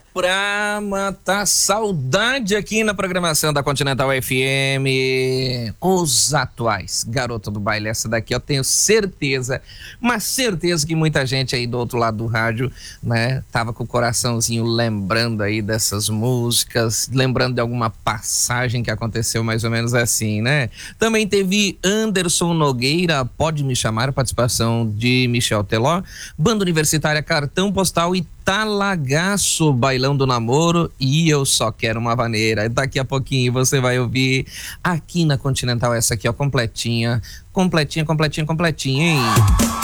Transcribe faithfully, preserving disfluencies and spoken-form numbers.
Pra matar saudade aqui na programação da Continental F M, os atuais Garota do Baile. Essa daqui eu tenho certeza, mas certeza que muita gente aí do outro lado do rádio, né, tava com o coraçãozinho lembrando aí dessas músicas, lembrando de alguma passagem que aconteceu mais ou menos assim, né? Também teve Anderson Nogueira, Pode Me Chamar, participação de Michel Teló, Banda Universitária Cartão Postal e Talagaço, Bailão do Namoro e Eu Só Quero Uma Vaneira. Daqui a pouquinho você vai ouvir aqui na Continental essa aqui, ó, completinha, completinha, completinha, completinha, hein?